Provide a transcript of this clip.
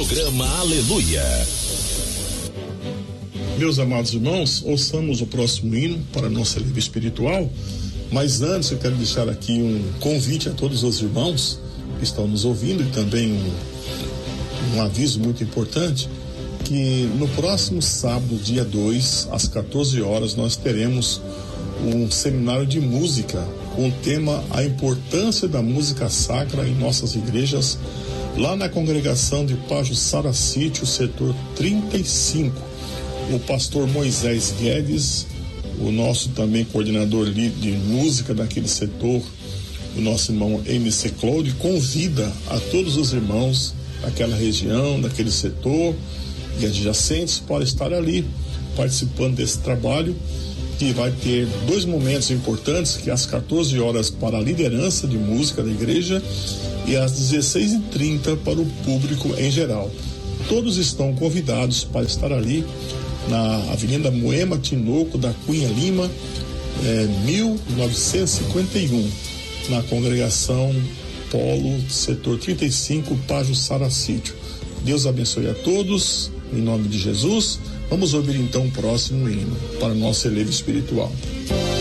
Programa Aleluia. Meus amados irmãos, ouçamos o próximo hino para a nossa livre espiritual, mas antes eu quero deixar aqui um convite a todos os irmãos que estão nos ouvindo e também um aviso muito importante, que no próximo sábado, dia 2, às 14 horas, nós teremos um seminário de música com o tema A Importância da Música Sacra em Nossas Igrejas, lá na congregação de Pajuçara Sítio, setor 35. O pastor Moisés Guedes, o nosso também coordenador de música daquele setor, o nosso irmão MC Claude, convida a todos os irmãos daquela região, daquele setor e adjacentes para estar ali participando desse trabalho, que vai ter dois momentos importantes, que é às 14 horas para a liderança de música da igreja e às 16h30 para o público em geral. Todos estão convidados para estar ali na Avenida Moema Tinoco da Cunha Lima, 1951, na congregação Polo, setor 35, Pajuçara Sítio. Deus abençoe a todos, em nome de Jesus. Vamos ouvir então o próximo hino para o nosso elevo espiritual.